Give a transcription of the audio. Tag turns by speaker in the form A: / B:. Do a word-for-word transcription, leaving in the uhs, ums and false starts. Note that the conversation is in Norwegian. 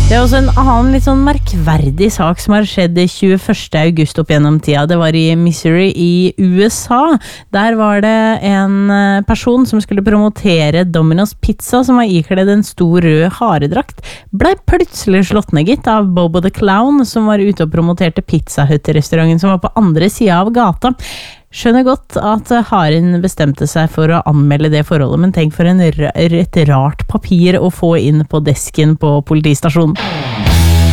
A: Det er også en annen litt sånn merkverdig sak som har skjedd tjueførste august opp gjennom tida. Det var i Missouri i U S A. Der var det en person som skulle promotere Domino's Pizza, som var ikledd en stor rød haredrakt, ble plutselig slått ned gitt av Bobo the Clown, som var ute og promoterte Pizza Hut-restauranten som var på andre sida av gata. Skjønner godt at haren bestemte seg for å anmelde det forholdet, men tenk for en r- et rart papir å få inn på desken på politistasjonen.